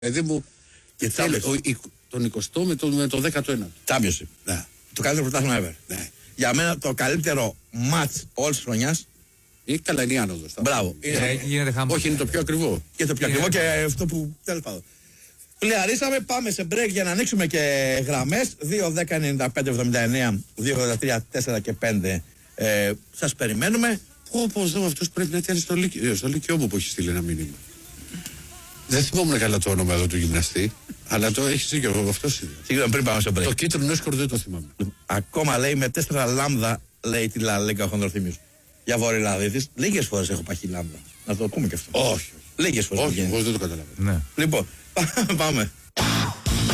παιδί μου. Και θέλει τον 20ο με το 19ο. Championship. Ναι. Το καλύτερο πρωτάθλημα ever. Ναι. Για μένα το καλύτερο match όλη τη χρονιά. Η Καλανή άνοδος. Μπράβο. Γίνεται χαμός. Όχι, είναι το πιο ακριβό. Και το πιο ακριβό και αυτό που τέλος πάντων. Πλεαρίσαμε, πάμε σε break για να ανοίξουμε και γραμμές. 2-10-95-79, 2-83-4 και 5. Σας περιμένουμε. Όπως εδώ αυτός πρέπει να ήταν στο Λύκειό μου που έχει στείλει ένα μήνυμα. Δεν θυμόμουν καλά το όνομα εδώ του γυμναστή, αλλά το έχει δίκιο. Αυτό είναι. Συγγνώμη, πριν πάμε σε break. Το κίτρινο έσκορ δεν το θυμάμαι. Ακόμα λέει με 4 λάμδα, λέει τη Λαλέγκα ο Χονδροθύμιος. Για Βορειολαδίτης, λίγες φορές έχω παχύ λάμδα. Να το πούμε και αυτό. Όχι. Λίγες φορές. Όχι, εγώ δεν το καταλαβαίνω. Ναι. Λοιπόν, πάμε.